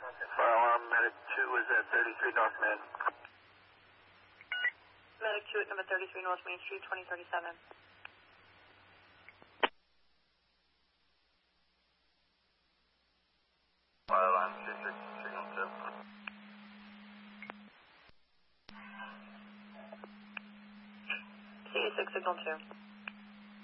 Fire alarm, Medic 2 is at 33 North Main. Medic 2 at number 33 North Main Street, 2037. Fire alarm, 26, signal 2. C6, signal 2.